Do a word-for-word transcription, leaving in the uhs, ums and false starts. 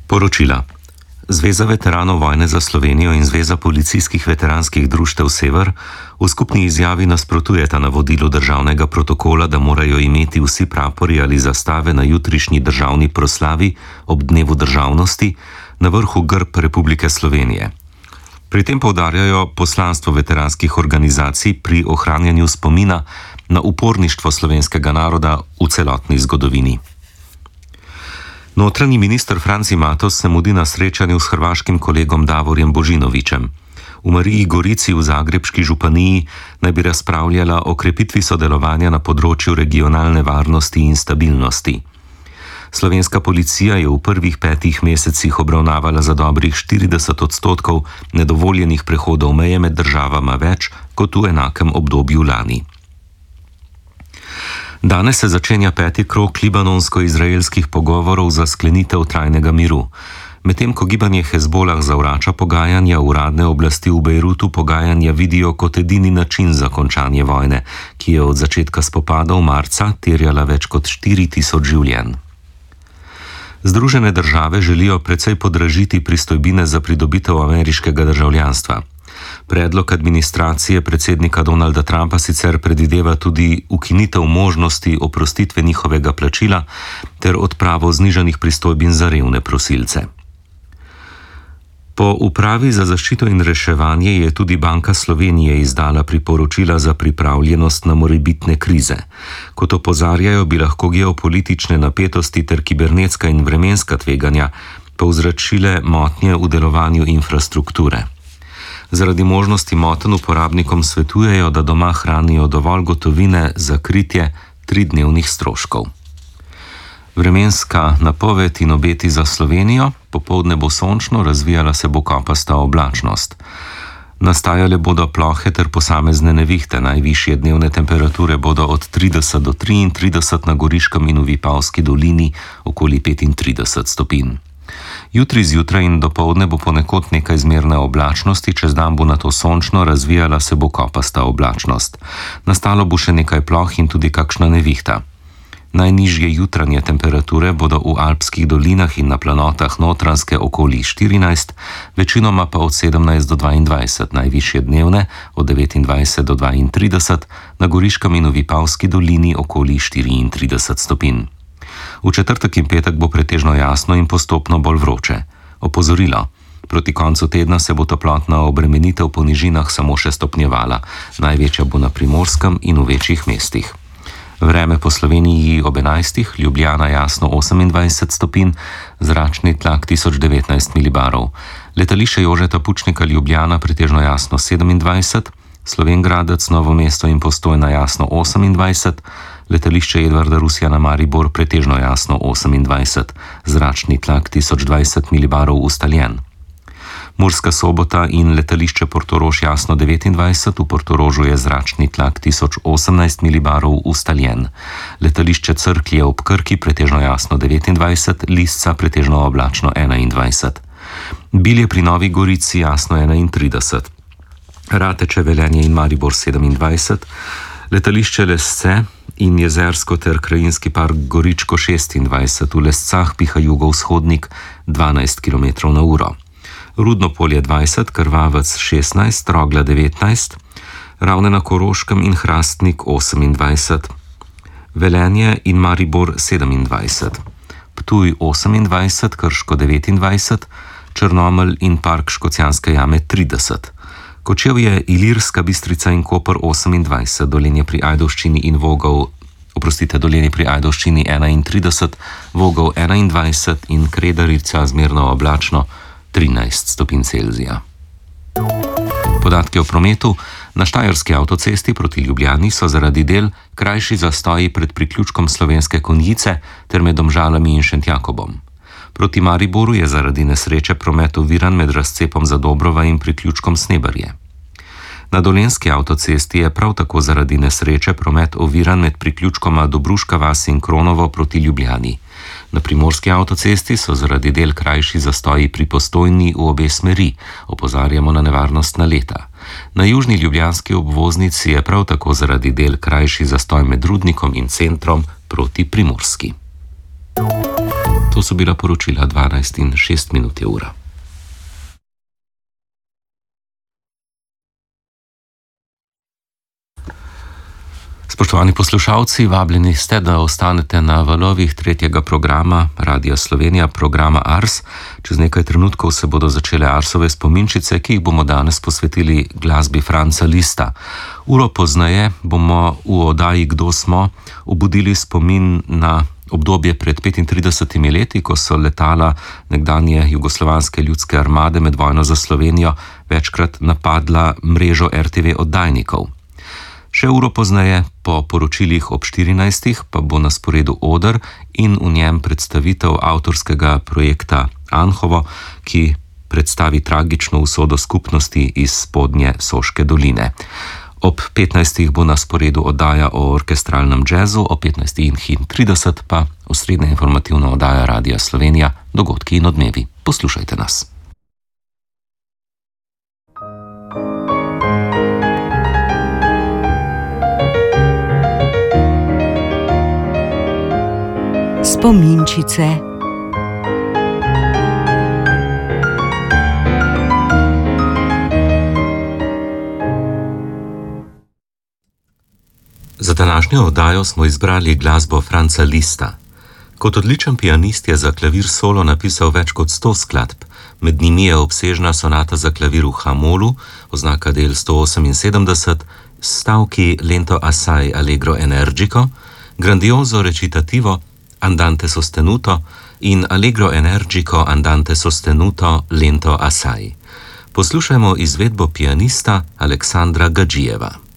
Poročila. Zveza veteranov vojne za Slovenijo in Zveza policijskih veteranskih društev Sever v skupni izjavi nasprotujeta navodilu državnega protokola, da morajo imeti vsi prapori ali zastave na jutrišnji državni proslavi ob dnevu državnosti na vrhu grb Republike Slovenije. Pri tem poudarjajo poslanstvo veteranskih organizacij pri ohranjanju spomina na uporništvo slovenskega naroda v celotni zgodovini. Notranji minister Franci Matos se mudi na srečanju s hrvaškim kolegom Davorjem Božinovićem. V Mariji Gorici v Zagrebški županiji naj bi razpravljala o krepitvi sodelovanja na področju regionalne varnosti in stabilnosti. Slovenska policija je v prvih petih mesecih obravnavala za dobrih štirideset odstotkov nedovoljenih prehodov meje med državama več kot v enakem obdobju lani. Danes se začenja peti krog libanonsko-izraelskih pogovorov za sklenitev trajnega miru. Medtem ko gibanje Hezbolah zavrača pogajanja, uradne oblasti v Bejrutu pogajanja vidijo kot edini način za končanje vojne, ki je od začetka spopadov marca terjala več kot štiri tisoč življenj. Združene države želijo precej podražiti pristojbine za pridobitev ameriškega državljanstva. Predlog administracije predsednika Donalda Trumpa sicer predvideva tudi ukinitev možnosti oprostitve njihovega plačila ter odpravo znižanih pristojbin za revne prosilce. Po Upravi za zaščito in reševanje je tudi Banka Slovenije izdala priporočila za pripravljenost na morebitne krize. Kot opozarjajo, bi lahko geopolitične napetosti ter kibernetska in vremenska tveganja povzročile motnje v delovanju infrastrukture. Zaradi možnosti motenj uporabnikom svetujejo, da doma hranijo dovolj gotovine za kritje tridnevnih stroškov. Vremenska napoved in obeti za Slovenijo: popoldne bo sončno, razvijala se bo kopasta oblačnost. Nastajale bodo plohe ter posamezne nevihte, najvišje dnevne temperature bodo od trideset do triintrideset na Goriškem in v Vipavski dolini, okoli petintrideset stopinj. Jutri zjutraj in dopoldne bo ponekod nekaj zmerne oblačnosti, čez dan bo nato sončno, razvijala se bo kopasta oblačnost. Nastalo bo še nekaj ploh in tudi kakšna nevihta. Najnižje jutranje temperature bodo v alpskih dolinah in na planotah Notranjske okoli štirinajst, večinoma pa od sedemnajst do dvaindvajset, najvišje dnevne od devetindvajset do dvaintrideset, na Goriškem in v Vipavski dolini okoli štiriintrideset stopinj. V četrtek in petek bo pretežno jasno in postopno bolj vroče. Opozorilo: proti koncu tedna se bo toplotna obremenitev po nižinah samo še stopnjevala, največja bo na Primorskem in v večjih mestih. Vreme po Sloveniji ob enajstih, Ljubljana jasno osemindvajset stopinj, zračni tlak tisoč devetnajst milibarov. Letališče Jožeta Pučnika Ljubljana pretežno jasno sedemindvajset, Slovenj Gradec, Novo mesto in Postojna jasno osemindvajset, letališče Edvarda Rusjana Maribor pretežno jasno osemindvajset, zračni tlak tisoč dvajset milibarov ustaljen. Murska Sobota in letališče Portorož jasno devetindvajset, v Portorožu je zračni tlak tisoč osemnajst milibarov ustaljen. Letališče Cerklje ob Krki pretežno jasno devetindvajset, Lisca pretežno oblačno enaindvajset. Bilje pri Novi Gorici jasno enaintrideset. Rateče, Velenje in Maribor sedemindvajset, letališče Lesce in Jezersko ter krajinski park Goričko šestindvajset, v Lescah piha jugovzhodnik dvanajst kilometrov na uro. Rudno Polje dvajset, Krvavec šestnajst, Rogla devetnajst, Ravne na Koroškem in Hrastnik osemindvajset, Velenje in Maribor sedemindvajset, Ptuj osemindvajset, Krško devetindvajset, Črnomelj in park Škocjanske jame trideset. Kočevje, Ilirska Bistrica in Koper osemindvajset, Dolenje pri Ajdovščini in Vogel, oprostite, Dolenje pri Ajdovščini enaintrideset, Vogel enaindvajset in Kredarica zmerno oblačno trinajst stopinj Celzija. Podatki o prometu. Na štajerski avtocesti proti Ljubljani so zaradi del krajši zastoji pred priključkom Slovenske Konjice ter med Domžalami in Šentjakobom. Proti Mariboru je zaradi nesreče promet oviran med razcepom Zadobrova in priključkom Sneberje. Na dolenjski avtocesti je prav tako zaradi nesreče promet oviran med priključkoma Dobruška vas in Kronovo proti Ljubljani. Na primorski avtocesti so zaradi del krajši zastoji pri Postojni v obe smeri, opozarjamo na nevarnost naleta. Na južni ljubljanski obvoznici je prav tako zaradi del krajši zastoj med Rudnikom in centrom proti Primorski. To so bila poročila dvanajst in šest minut je ura. Spoštovani poslušalci, vabljeni ste, da ostanete na valovih tretjega programa Radia Slovenija, programa Ars. Čez nekaj trenutkov se bodo začele Arsove spominčice, ki jih bomo danes posvetili glasbi Franza Liszta. Uro pozneje bomo v oddaji Kdo smo obudili spomin na obdobje pred petintridesetimi leti, ko so letala nekdanje jugoslovanske ljudske armade med vojno za Slovenijo večkrat napadla mrežo R T V oddajnikov. Še uro pozneje, po poročilih ob štirinajstih, pa bo na sporedu oder in v njem predstavitev avtorskega projekta Anhovo, ki predstavi tragično usodo skupnosti iz spodnje Soške doline. Ob petnajstih bo na sporedu oddaja o orkestralnem džezu, o petnajstih in trideset pa osrednja informativna oddaja Radia Slovenija, Dogodki in odmevi. Poslušajte nas. Spominčice. Za današnjo oddajo smo izbrali glasbo Franza Liszta. Kot odličen pianist je za klavir solo napisal več kot sto skladb. Med njimi je obsežna sonata za klavir v H-molu, oznaka del sto oseminsedemdeset, stavki Lento assai allegro energico, grandioso recitativo Andante sostenuto in Allegro energico andante sostenuto lento assai. Poslušajmo izvedbo pianista Aleksandra Gadžijeva.